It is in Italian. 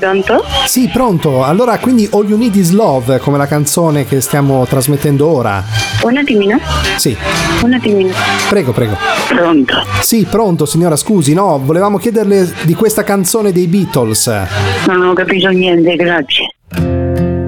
Pronto? Sì, pronto. Allora, quindi All You Need Is Love, come la canzone che stiamo trasmettendo ora. Un attimino. Sì. Un attimino. Prego. Pronto? Sì, pronto, signora, scusi, no, volevamo chiederle di questa canzone dei Beatles. Non ho capito niente, grazie.